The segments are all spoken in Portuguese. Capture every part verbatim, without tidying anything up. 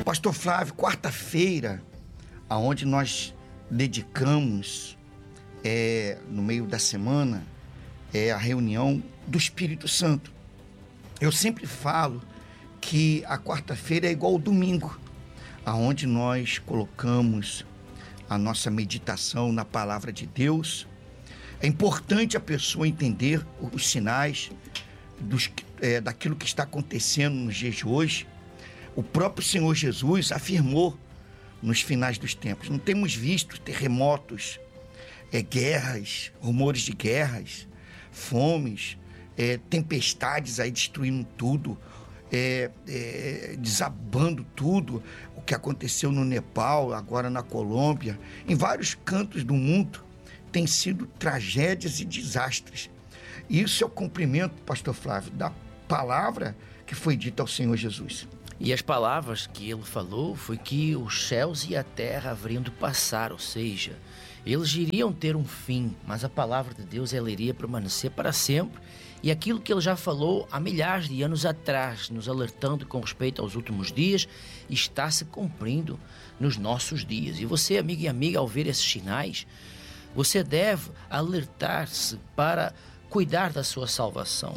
Pastor Flávio, quarta-feira, aonde nós dedicamos, é, no meio da semana, é a reunião do Espírito Santo. Eu sempre falo que a quarta-feira é igual ao domingo, aonde nós colocamos a nossa meditação na palavra de Deus. É importante a pessoa entender os sinais dos, é, daquilo que está acontecendo nos dias de hoje. O próprio Senhor Jesus afirmou nos finais dos tempos. Não temos visto terremotos, é, guerras, rumores de guerras, fomes, é, tempestades aí destruindo tudo, é, é, desabando tudo. O que aconteceu no Nepal, agora na Colômbia, em vários cantos do mundo, tem sido tragédias e desastres. Isso é o cumprimento, pastor Flávio, da palavra que foi dita ao Senhor Jesus. E as palavras que ele falou foi que os céus e a terra haveriam de passar, ou seja, eles iriam ter um fim, mas a palavra de Deus ela iria permanecer para sempre. E aquilo que ele já falou há milhares de anos atrás, nos alertando com respeito aos últimos dias, está se cumprindo nos nossos dias. E você, amigo e amiga, ao ver esses sinais, você deve alertar-se para cuidar da sua salvação.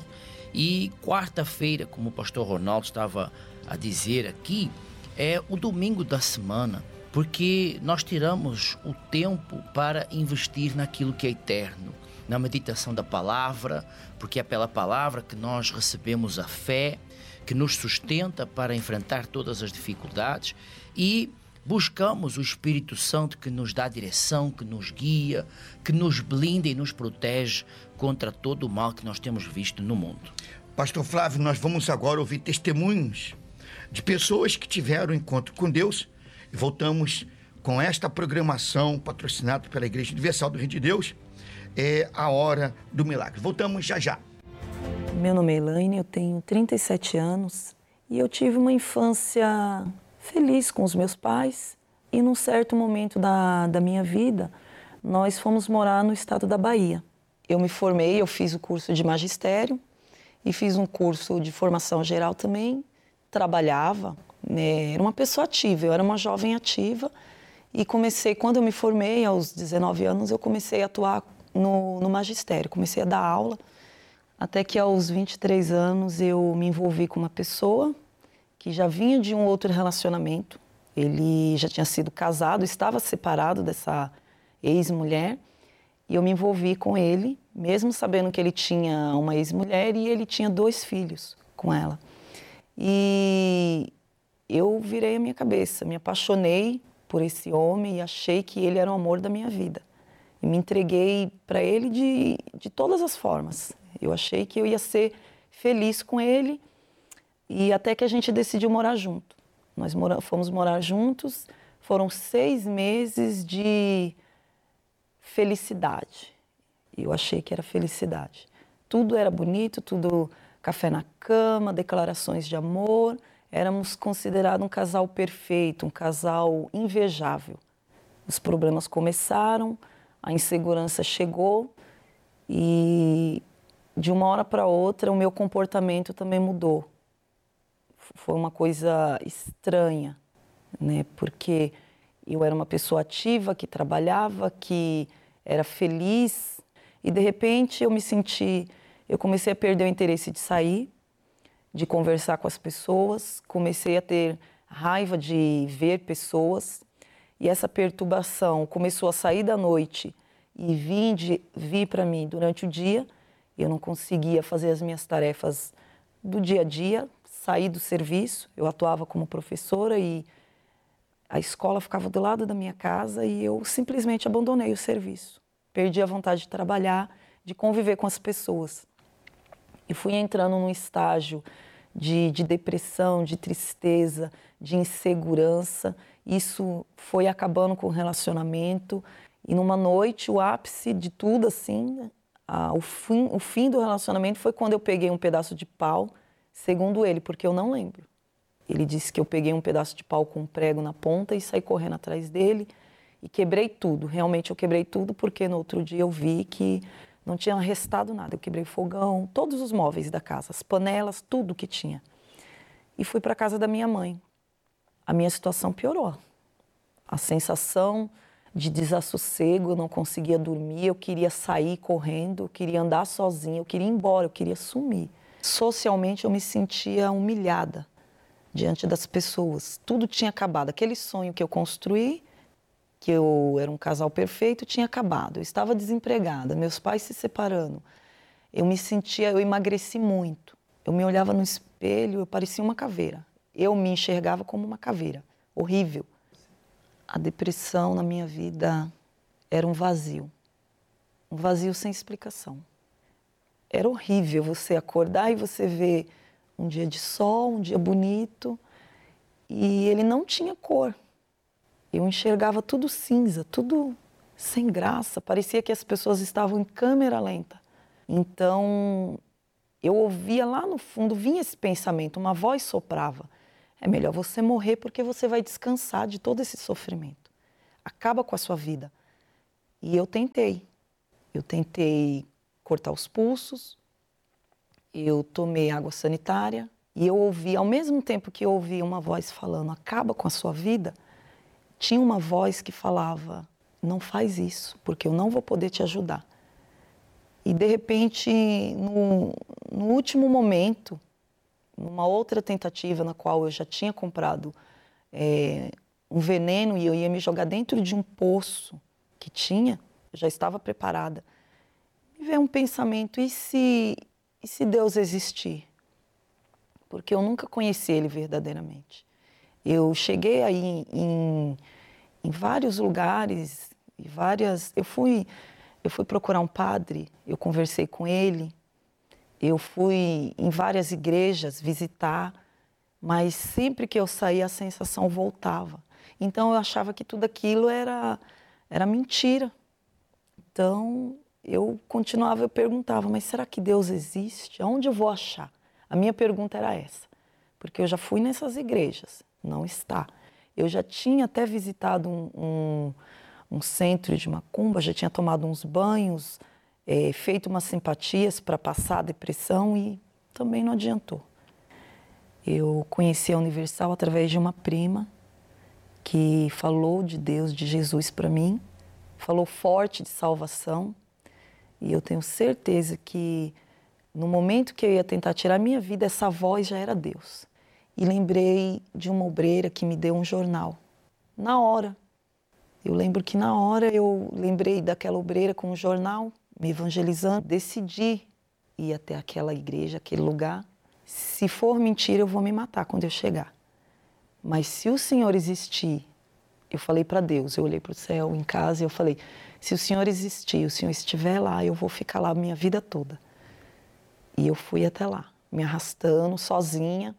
E quarta-feira, como o pastor Ronaldo estava a dizer aqui, é o domingo da semana, porque nós tiramos o tempo para investir naquilo que é eterno, na meditação da palavra, porque é pela palavra que nós recebemos a fé, que nos sustenta para enfrentar todas as dificuldades, e buscamos o Espírito Santo que nos dá direção, que nos guia, que nos blinda e nos protege contra todo o mal que nós temos visto no mundo. Pastor Flávio, nós vamos agora ouvir testemunhos de pessoas que tiveram encontro com Deus, e voltamos com esta programação patrocinada pela Igreja Universal do Reino de Deus, é a Hora do Milagre. Voltamos já já. Meu nome é Elaine, eu tenho trinta e sete anos e eu tive uma infância feliz com os meus pais, e num certo momento da, da minha vida, nós fomos morar no estado da Bahia. Eu me formei, eu fiz o curso de magistério e fiz um curso de formação geral também, trabalhava, né, era uma pessoa ativa, eu era uma jovem ativa, e comecei, quando eu me formei, aos dezenove anos, eu comecei a atuar no, no magistério, comecei a dar aula, até que aos vinte e três anos eu me envolvi com uma pessoa que já vinha de um outro relacionamento. Ele já tinha sido casado, estava separado dessa ex-mulher, e eu me envolvi com ele, mesmo sabendo que ele tinha uma ex-mulher e ele tinha dois filhos com ela. E eu virei a minha cabeça, me apaixonei por esse homem e achei que ele era o amor da minha vida. E me entreguei para ele de, de todas as formas. Eu achei que eu ia ser feliz com ele, e até que a gente decidiu morar junto. Nós mora, fomos morar juntos, foram seis meses de felicidade. Eu achei que era felicidade. Tudo era bonito, tudo café na cama, declarações de amor. Éramos considerados um casal perfeito, um casal invejável. Os problemas começaram, a insegurança chegou e de uma hora para outra o meu comportamento também mudou. Foi uma coisa estranha, né? Porque eu era uma pessoa ativa, que trabalhava, que era feliz, e de repente eu me senti, eu comecei a perder o interesse de sair, de conversar com as pessoas, comecei a ter raiva de ver pessoas, e essa perturbação começou a sair da noite e vir, de, vir para mim durante o dia. Eu não conseguia fazer as minhas tarefas do dia a dia, sair do serviço. Eu atuava como professora e a escola ficava do lado da minha casa, e eu simplesmente abandonei o serviço. Perdi a vontade de trabalhar, de conviver com as pessoas. E fui entrando num estágio de, de depressão, de tristeza, de insegurança. Isso foi acabando com o relacionamento. E numa noite, o ápice de tudo, assim, a, o, fim, o fim do relacionamento foi quando eu peguei um pedaço de pau, segundo ele, porque eu não lembro. Ele disse que eu peguei um pedaço de pau com um prego na ponta e saí correndo atrás dele e quebrei tudo. Realmente eu quebrei tudo, porque no outro dia eu vi que não tinha restado nada. Eu quebrei o fogão, todos os móveis da casa, as panelas, tudo que tinha. E fui para a casa da minha mãe. a minha situação piorou. A sensação de desassossego, eu não conseguia dormir, eu queria sair correndo, eu queria andar sozinha, eu queria ir embora, eu queria sumir. Socialmente eu me sentia humilhada diante das pessoas. Tudo tinha acabado. Aquele sonho que eu construí, que eu era um casal perfeito, tinha acabado. Eu estava desempregada, meus pais se separando. Eu me sentia, eu emagreci muito. Eu me olhava no espelho, eu parecia uma caveira. Eu me enxergava como uma caveira. Horrível. A depressão na minha vida era um vazio. Um vazio sem explicação. Era horrível você acordar e você ver um dia de sol, um dia bonito, e ele não tinha cor. Eu enxergava tudo cinza, tudo sem graça. Parecia que as pessoas estavam em câmera lenta. Então, eu ouvia lá no fundo, vinha esse pensamento, uma voz soprava. É melhor você morrer porque você vai descansar de todo esse sofrimento. Acaba com a sua vida. E eu tentei. Eu tentei cortar os pulsos, eu tomei água sanitária e eu ouvi, ao mesmo tempo que eu ouvia uma voz falando, acaba com a sua vida, tinha uma voz que falava, não faz isso, porque eu não vou poder te ajudar. E de repente, no, no último momento, numa outra tentativa na qual eu já tinha comprado é, um veneno e eu ia me jogar dentro de um poço que tinha, eu já estava preparada. Me veio um pensamento, e se, e se Deus existir? Porque eu nunca conheci Ele verdadeiramente. Eu cheguei aí em, em, em vários lugares, e várias, eu fui, eu fui procurar um padre, eu conversei com ele, eu fui em várias igrejas visitar, mas sempre que eu saía a sensação voltava. Então eu achava que tudo aquilo era, era mentira. Então eu continuava, eu perguntava, mas será que Deus existe? Aonde eu vou achar? A minha pergunta era essa, porque eu já fui nessas igrejas, não está. Eu já tinha até visitado um, um, um centro de macumba, já tinha tomado uns banhos, é, feito umas simpatias para passar a depressão e também não adiantou. Eu conheci a Universal através de uma prima que falou de Deus, de Jesus para mim, falou forte de salvação e eu tenho certeza que no momento que eu ia tentar tirar a minha vida, essa voz já era Deus. E lembrei de uma obreira que me deu um jornal. Na hora. Eu lembro que na hora eu lembrei daquela obreira com um jornal, me evangelizando. Decidi ir até aquela igreja, aquele lugar. Se for mentira, eu vou me matar quando eu chegar. Mas se o Senhor existir, eu falei para Deus, eu olhei para o céu em casa e eu falei, se o Senhor existir, o Senhor estiver lá, eu vou ficar lá a minha vida toda. E eu fui até lá, me arrastando, sozinha.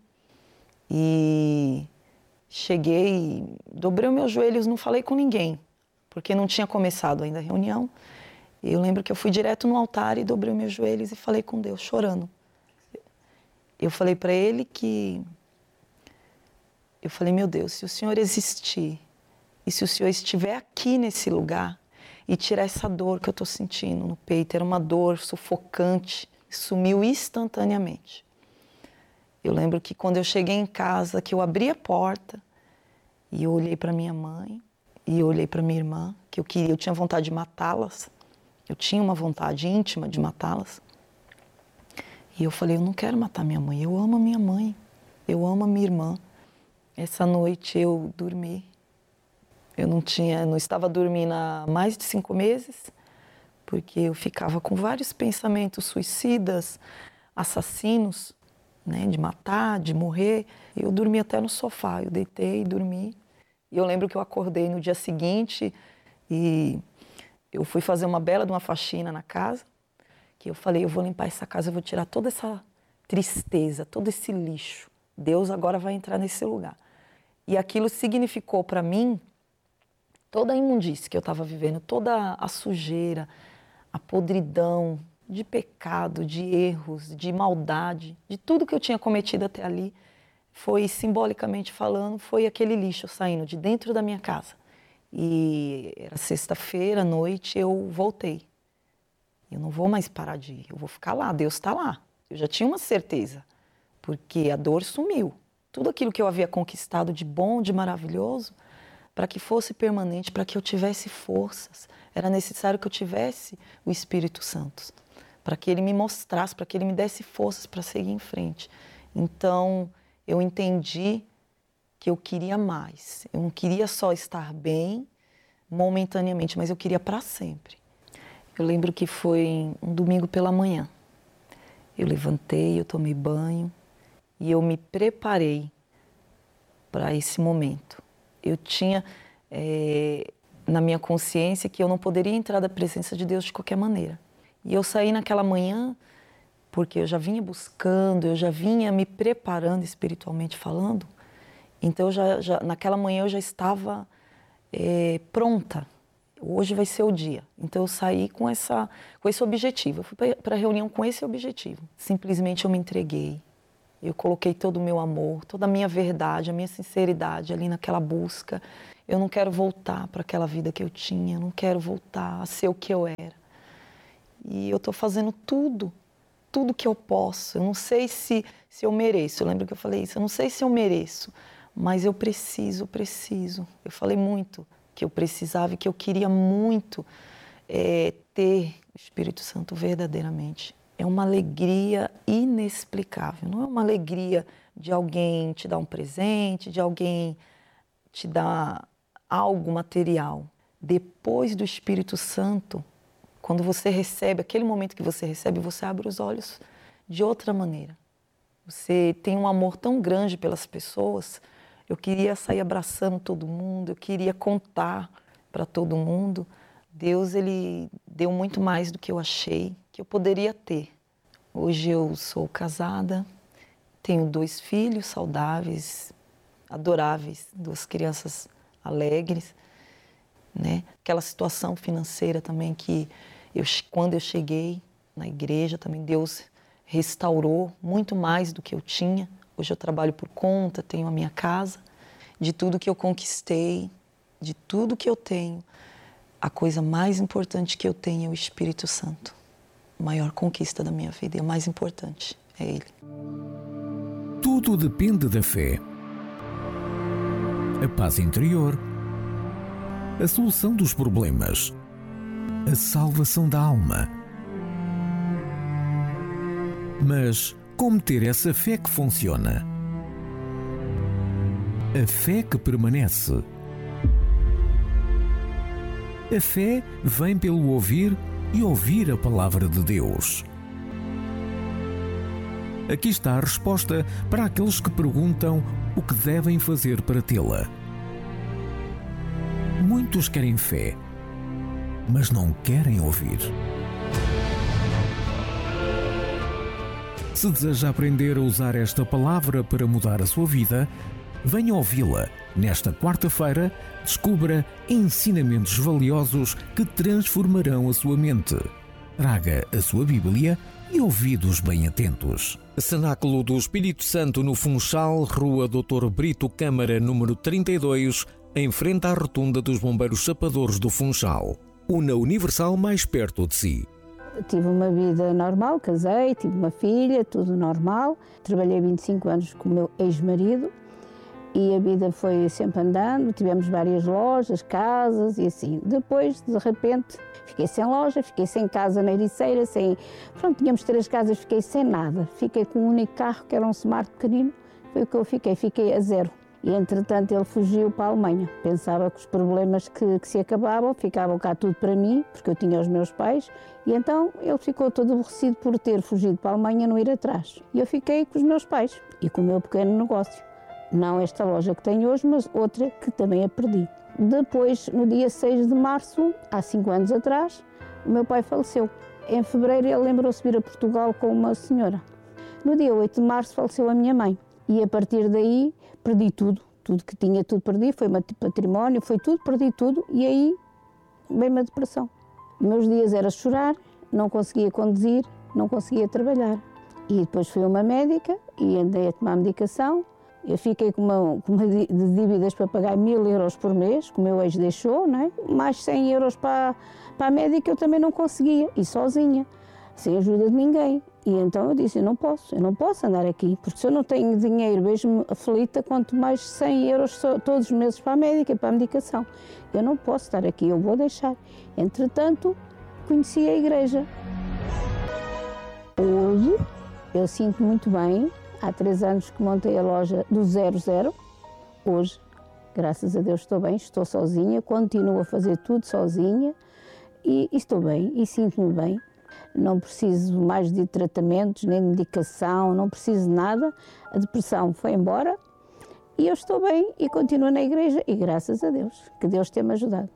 E cheguei, dobrei os meus joelhos, não falei com ninguém, porque não tinha começado ainda a reunião. Eu lembro que eu fui direto no altar e dobrei os meus joelhos e falei com Deus, chorando. Eu falei para Ele que... Eu falei, meu Deus, se o Senhor existir e se o Senhor estiver aqui nesse lugar e tirar essa dor que eu estou sentindo no peito, era uma dor sufocante, sumiu instantaneamente. Eu lembro que quando eu cheguei em casa, que eu abri a porta e eu olhei para minha mãe e eu olhei para minha irmã, que eu queria, eu tinha vontade de matá-las, eu tinha uma vontade íntima de matá-las. E eu falei, eu não quero matar minha mãe, eu amo a minha mãe, eu amo a minha irmã. Essa noite eu dormi, eu não tinha, não estava dormindo há mais de cinco meses, porque eu ficava com vários pensamentos suicidas, assassinos, né, de matar, de morrer. Eu dormi até no sofá, eu deitei e dormi. E eu lembro que eu acordei no dia seguinte e eu fui fazer uma bela de uma faxina na casa, que eu falei, eu vou limpar essa casa, eu vou tirar toda essa tristeza, todo esse lixo. Deus agora vai entrar nesse lugar. E aquilo significou para mim toda a imundície que eu estava vivendo, toda a sujeira, a podridão, de pecado, de erros, de maldade, de tudo que eu tinha cometido até ali, foi, simbolicamente falando, foi aquele lixo saindo de dentro da minha casa. E era sexta-feira à noite, eu voltei. Eu não vou mais parar de ir, eu vou ficar lá, Deus está lá. Eu já tinha uma certeza, porque a dor sumiu, tudo aquilo que eu havia conquistado de bom, de maravilhoso, para que fosse permanente, para que eu tivesse forças. Era necessário que eu tivesse o Espírito Santo, para que ele me mostrasse, para que ele me desse forças para seguir em frente. Então, eu entendi que eu queria mais. Eu não queria só estar bem momentaneamente, mas eu queria para sempre. Eu lembro que foi um domingo pela manhã. Eu levantei, eu tomei banho e eu me preparei para esse momento. Eu tinha é, na minha consciência que eu não poderia entrar da presença de Deus de qualquer maneira. E eu saí naquela manhã porque eu já vinha buscando, eu já vinha me preparando espiritualmente falando. Então, eu já, já, naquela manhã eu já estava é, pronta. Hoje vai ser o dia. Então, eu saí com, essa, com esse objetivo. Eu fui para a reunião com esse objetivo. Simplesmente eu me entreguei. Eu coloquei todo o meu amor, toda a minha verdade, a minha sinceridade ali naquela busca. Eu não quero voltar para aquela vida que eu tinha, eu não quero voltar a ser o que eu era. E eu estou fazendo tudo, tudo que eu posso. Eu não sei se, se eu mereço. Eu lembro que eu falei isso, eu não sei se eu mereço, mas eu preciso, eu preciso. Eu falei muito que eu precisava e que eu queria muito é, ter o Espírito Santo verdadeiramente. É uma alegria inexplicável. Não é uma alegria de alguém te dar um presente, de alguém te dar algo material. Depois do Espírito Santo, quando você recebe, aquele momento que você recebe, você abre os olhos de outra maneira. Você tem um amor tão grande pelas pessoas. Eu queria sair abraçando todo mundo, eu queria contar para todo mundo. Deus, ele deu muito mais do que eu achei que eu poderia ter. Hoje eu sou casada, tenho dois filhos saudáveis, adoráveis, duas crianças alegres, né? Aquela situação financeira também que eu, quando eu cheguei na igreja, também Deus restaurou muito mais do que eu tinha. Hoje eu trabalho por conta, tenho a minha casa. De tudo que eu conquistei, de tudo que eu tenho, a coisa mais importante que eu tenho é o Espírito Santo. A maior conquista da minha vida e a mais importante é Ele. Tudo depende da fé. A paz interior, a solução dos problemas, a salvação da alma. Mas como ter essa fé que funciona? A fé que permanece. A fé vem pelo ouvir e ouvir a palavra de Deus. Aqui está a resposta para aqueles que perguntam o que devem fazer para tê-la. Muitos querem fé, mas não querem ouvir. Se deseja aprender a usar esta palavra para mudar a sua vida, venha ouvi-la. Nesta quarta-feira, descubra ensinamentos valiosos que transformarão a sua mente. Traga a sua Bíblia e ouvidos bem atentos. Cenáculo do Espírito Santo no Funchal, Rua doutor Brito Câmara, número trinta e dois, em frente à rotunda dos Bombeiros Chapadores do Funchal. Una Universal mais perto de si. Tive uma vida normal, casei, tive uma filha, tudo normal. Trabalhei vinte e cinco anos com o meu ex-marido. E a vida foi sempre andando, tivemos várias lojas, casas e assim. Depois, de repente, fiquei sem loja, fiquei sem casa na Ericeira, sem... Pronto, tínhamos três casas, fiquei sem nada. Fiquei com um único carro, que era um Smart pequenino, foi o que eu fiquei, fiquei a zero. E, entretanto, ele fugiu para a Alemanha. Pensava que os problemas que, que se acabavam, ficavam cá tudo para mim, porque eu tinha os meus pais. E então, ele ficou todo aborrecido por ter fugido para a Alemanha e não ir atrás. E eu fiquei com os meus pais e com o meu pequeno negócio. Não esta loja que tenho hoje, mas outra que também a perdi. Depois, no dia seis de março, há cinco anos atrás, o meu pai faleceu. Em fevereiro, ele lembrou-se de vir a Portugal com uma senhora. No dia oito de março, faleceu a minha mãe. E a partir daí, perdi tudo. Tudo que tinha, tudo perdi. Foi meu património, foi tudo, perdi tudo. E aí, veio-me a depressão. Meus dias era chorar, não conseguia conduzir, não conseguia trabalhar. E depois fui a uma médica e andei a tomar medicação. Eu fiquei com uma, com uma de dívidas para pagar mil euros por mês, que o meu ex deixou, não é? Mais cem euros para, para a médica eu também não conseguia, e sozinha, sem ajuda de ninguém. E então eu disse, eu não posso, eu não posso andar aqui, porque se eu não tenho dinheiro, vejo-me aflita, quanto mais cem euros todos os meses para a médica, para a medicação. Eu não posso estar aqui, eu vou deixar. Entretanto, conheci a igreja. Hoje, eu sinto muito bem, há três anos que montei a loja do zero zero, hoje, graças a Deus estou bem, estou sozinha, continuo a fazer tudo sozinha e, e estou bem, e sinto-me bem. Não preciso mais de tratamentos, nem de medicação, não preciso de nada. A depressão foi embora e eu estou bem e continuo na igreja e graças a Deus, que Deus tem-me ajudado.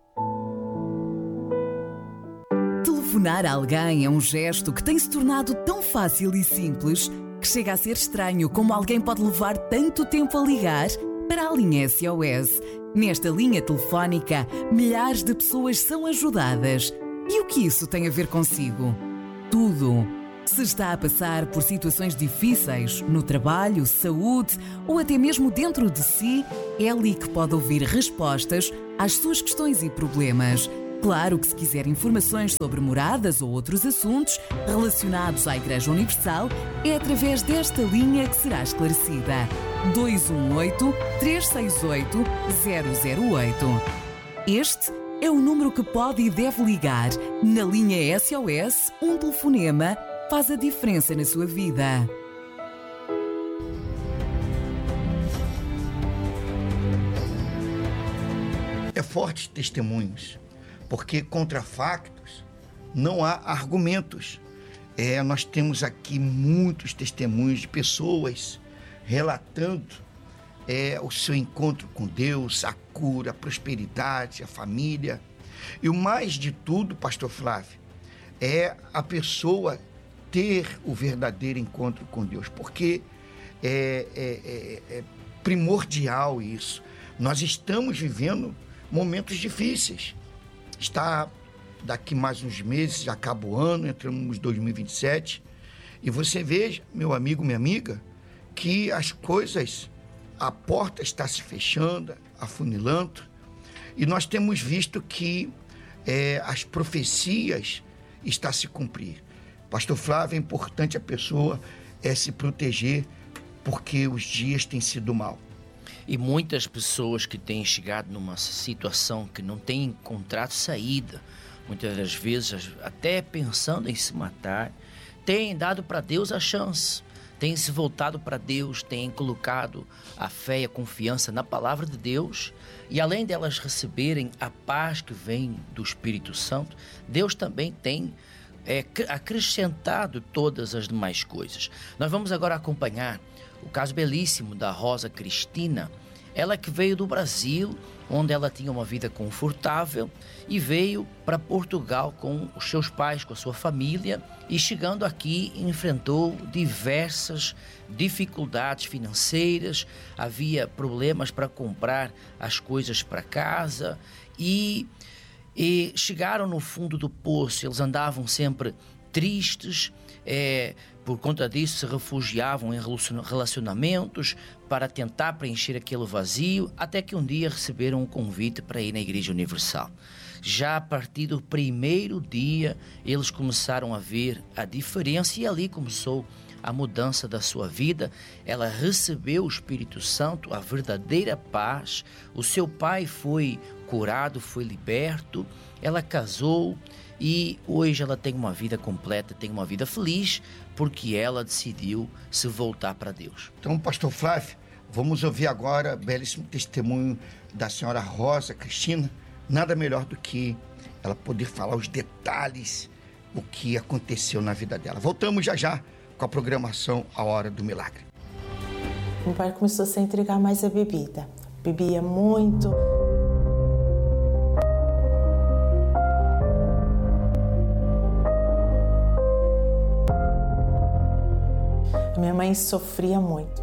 Telefonar a alguém é um gesto que tem se tornado tão fácil e simples que chega a ser estranho como alguém pode levar tanto tempo a ligar para a linha S O S. Nesta linha telefónica, milhares de pessoas são ajudadas. E o que isso tem a ver consigo? Tudo. Se está a passar por situações difíceis no trabalho, saúde ou até mesmo dentro de si, é ali que pode ouvir respostas às suas questões e problemas. Claro que se quiser informações sobre moradas ou outros assuntos relacionados à Igreja Universal, é através desta linha que será esclarecida. dois um oito, três seis oito, zero zero oito. Este é o número que pode e deve ligar. Na linha S O S, um telefonema faz a diferença na sua vida. É fortes testemunhos, porque contra factos não há argumentos. É, nós temos aqui muitos testemunhos de pessoas relatando É, o seu encontro com Deus, a cura, a prosperidade, a família. E o mais de tudo, pastor Flávio, é a pessoa ter o verdadeiro encontro com Deus, porque é, é, é, é primordial isso. Nós estamos vivendo momentos difíceis. Está daqui mais uns meses, já acaba o ano, entramos em dois mil e vinte e sete, e você veja, meu amigo, minha amiga, que as coisas... A porta está se fechando, afunilando, e nós temos visto que é, as profecias estão a se cumprir. Pastor Flávio, é importante a pessoa é, se proteger, porque os dias têm sido maus. E muitas pessoas que têm chegado numa situação que não têm encontrado saída, muitas das vezes até pensando em se matar, têm dado para Deus a chance. Têm se voltado para Deus, têm colocado a fé e a confiança na palavra de Deus, e além delas receberem a paz que vem do Espírito Santo, Deus também tem é, acrescentado todas as demais coisas. Nós vamos agora acompanhar o caso belíssimo da Rosa Cristina, ela que veio do Brasil, onde ela tinha uma vida confortável, e veio para Portugal com os seus pais, com a sua família, e chegando aqui enfrentou diversas dificuldades financeiras, havia problemas para comprar as coisas para casa, e, e chegaram no fundo do poço. Eles andavam sempre tristes, é, por conta disso se refugiavam em relacionamentos para tentar preencher aquele vazio, até que um dia receberam um convite para ir na Igreja Universal. Já a partir do primeiro dia, eles começaram a ver a diferença, e ali começou a mudança da sua vida. Ela recebeu o Espírito Santo, a verdadeira paz, o seu pai foi curado, foi liberto, ela casou, e hoje ela tem uma vida completa, tem uma vida feliz, porque ela decidiu se voltar para Deus. Então, pastor Flávio, vamos ouvir agora o belíssimo testemunho da senhora Rosa Cristina. Nada melhor do que ela poder falar os detalhes, o que aconteceu na vida dela. Voltamos já já com a programação A Hora do Milagre. Meu pai começou a se entregar mais à bebida. Bebia muito. A minha mãe sofria muito.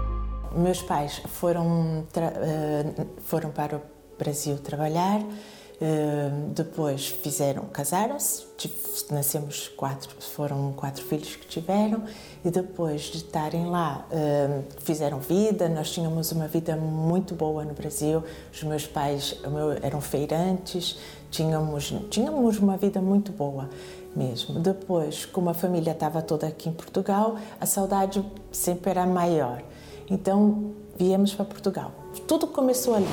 Meus pais foram, tra- foram para o Brasil trabalhar, Depois fizeram, casaram-se, nascemos quatro, foram quatro filhos que tiveram, e depois de estarem lá fizeram vida. Nós tínhamos uma vida muito boa no Brasil, os meus pais eram feirantes, tínhamos, tínhamos uma vida muito boa mesmo. Depois, como a família estava toda aqui em Portugal, a saudade sempre era maior, então viemos para Portugal. Tudo começou ali.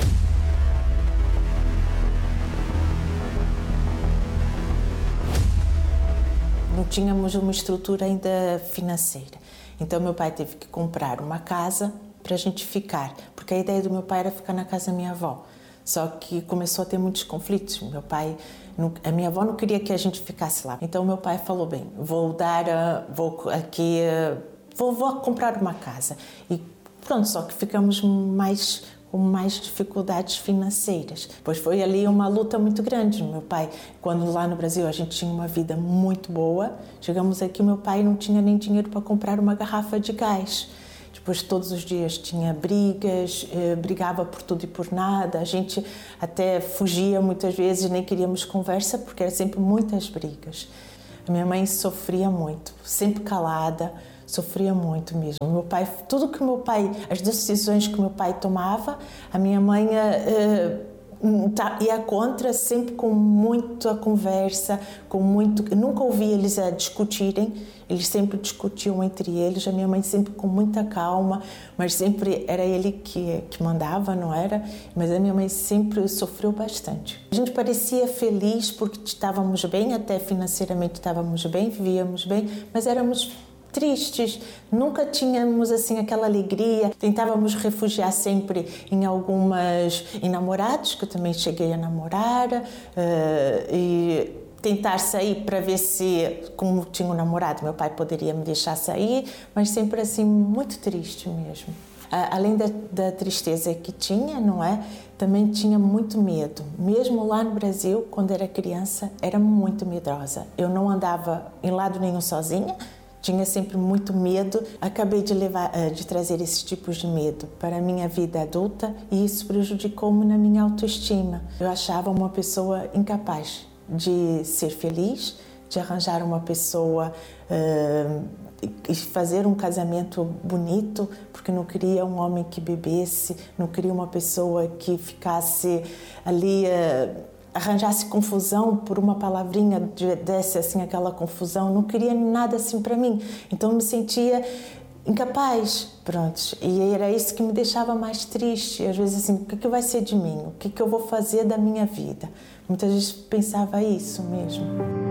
Não tínhamos uma estrutura ainda financeira. Então, meu pai teve que comprar uma casa para a gente ficar, porque a ideia do meu pai era ficar na casa da minha avó. Só que começou a ter muitos conflitos. Meu pai, a minha avó não queria que a gente ficasse lá. Então, meu pai falou, bem, vou dar, vou aqui, vou, vou comprar uma casa. E pronto, só que ficamos mais... com mais dificuldades financeiras. Pois foi ali uma luta muito grande. Meu pai, quando lá no Brasil a gente tinha uma vida muito boa, chegamos aqui, meu pai não tinha nem dinheiro para comprar uma garrafa de gás. Depois todos os dias tinha brigas, eh, brigava por tudo e por nada. A gente até fugia muitas vezes, nem queríamos conversa, porque eram sempre muitas brigas. A minha mãe sofria muito, sempre calada, sofria muito mesmo. Meu pai, tudo que meu pai, as decisões que meu pai tomava, a minha mãe uh, tá, ia contra, sempre com muita conversa, com muito. Eu nunca ouvi eles a discutirem. Eles sempre discutiam entre eles. A minha mãe sempre com muita calma, mas sempre era ele que que mandava, não era? Mas a minha mãe sempre sofreu bastante. A gente parecia feliz porque estávamos bem, até financeiramente estávamos bem, vivíamos bem, mas éramos tristes, nunca tínhamos assim aquela alegria. Tentávamos refugiar sempre em algumas em namorados, que eu também cheguei a namorar, uh, e tentar sair para ver se, como tinha um namorado, meu pai poderia me deixar sair, mas sempre assim muito triste mesmo. Uh, além da, da tristeza que tinha, não é? Também tinha muito medo. Mesmo lá no Brasil, quando era criança, era muito medrosa. Eu não andava em lado nenhum sozinha. Tinha sempre muito medo. Acabei de, levar, de trazer esses tipos de medo para a minha vida adulta e isso prejudicou-me na minha autoestima. Eu achava uma pessoa incapaz de ser feliz, de arranjar uma pessoa uh, e fazer um casamento bonito, porque não queria um homem que bebesse, não queria uma pessoa que ficasse ali... Uh, arranjasse confusão por uma palavrinha, desse assim aquela confusão, não queria nada assim para mim, então me sentia incapaz, pronto, e era isso que me deixava mais triste, às vezes assim, o que, que vai ser de mim, o que, que eu vou fazer da minha vida, muitas vezes pensava isso mesmo.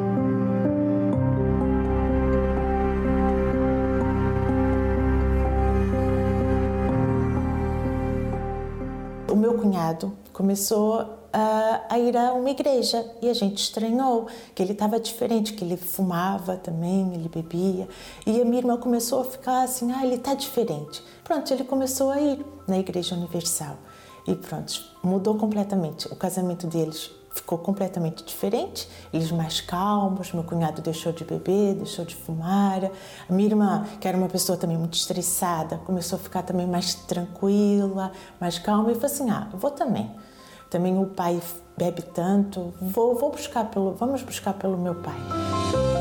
O meu cunhado começou a, a ir a uma igreja e a gente estranhou que ele estava diferente, que ele fumava também, ele bebia. E a minha irmã começou a ficar assim, ah, ele está diferente. Pronto, ele começou a ir na Igreja Universal e pronto, mudou completamente. O casamento deles ficou completamente diferente, eles mais calmos, meu cunhado deixou de beber, deixou de fumar. A minha irmã, que era uma pessoa também muito estressada, começou a ficar também mais tranquila, mais calma e falou assim, ah, eu vou também. Também o pai bebe tanto, vou, vou buscar pelo, vamos buscar pelo meu pai.